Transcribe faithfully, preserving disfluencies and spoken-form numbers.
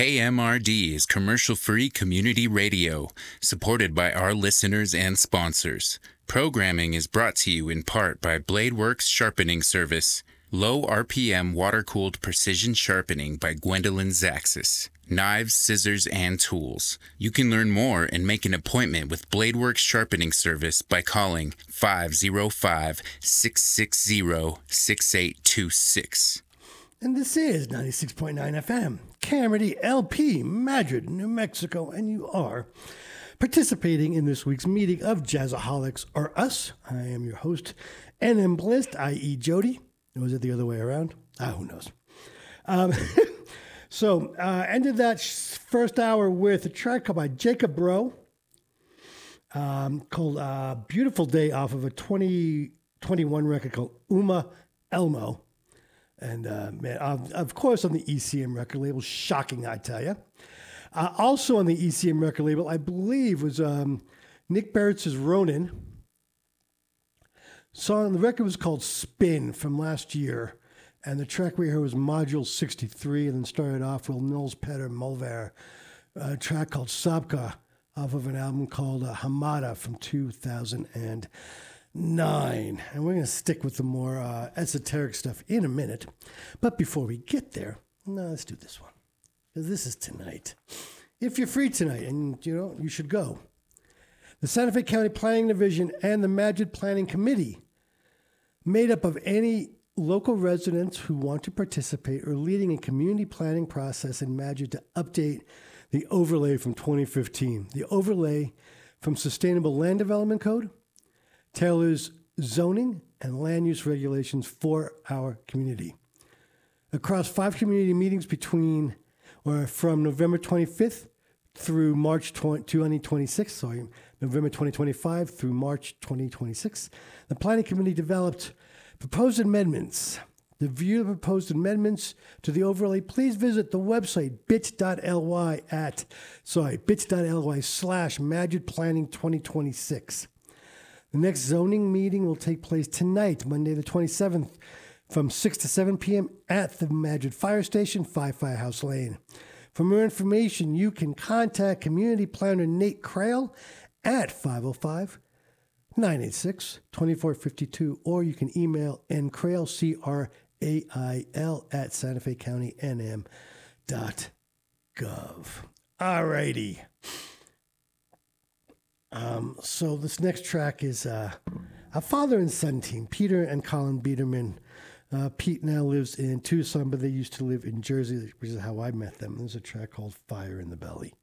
K M R D is commercial-free community radio, supported by our listeners and sponsors. Programming is brought to you in part by Bladeworks Sharpening Service, low R P M water-cooled precision sharpening by Gwendolyn Zaxis, knives, scissors, and tools. You can learn more and make an appointment with Bladeworks Sharpening Service by calling five oh five, six six zero, six eight two six. And this is ninety-six point nine F M, K M R D L P, Madrid, New Mexico, and you are participating in this week's meeting of Jazzaholics, or us. I am your host, N M Blist, that is. Jody. Or was it the other way around? Ah, who knows? Um, so, uh, ended that sh- first hour with a track by Jacob Bro, um, called uh, Beautiful Day off of a twenty twenty-one record called Uma Elmo. And, uh, man, of, of course, on the E C M record label, shocking, I tell you. Uh, also on the E C M record label, I believe, was um, Nick Barrett's Ronin. Song, the record was called Spin from last year. And the track we heard was Module sixty-three, and then started off with Nils Petter Mulver, a track called Sabka off of an album called uh, Hamada from two thousand nine. And we're going to stick with the more uh, esoteric stuff in a minute. But before we get there, no, let's do this one. Because this is tonight. If you're free tonight, and you know, you should go. The Santa Fe County Planning Division and the Madrid Planning Committee, made up of any local residents who want to participate, are leading a community planning process in Madrid to update the overlay from twenty fifteen. The overlay from Sustainable Land Development Code tailors zoning and land use regulations for our community. Across five community meetings between or from November twenty-fifth through March twenty twenty-six, sorry, November twenty twenty-five through March twenty twenty-six, the Planning Committee developed proposed amendments. To view the proposed amendments to the overlay, please visit the website bit.ly at, sorry, bit.ly slash Madrid Planning twenty twenty-six. The next zoning meeting will take place tonight, Monday the twenty-seventh, from six to seven p.m. at the Madrid Fire Station, five Firehouse Lane. For more information, you can contact Community Planner Nate Crail at five oh five, nine eight six, two four five two, or you can email ncrail, C R A I L, at Santa Fe County N M dot gov. All righty. Um, so this next track is uh, a father and son team, Peter and Colin Biederman. Uh, Pete now lives in Tucson, but they used to live in Jersey, which is how I met them. There's a track called Fire in the Belly.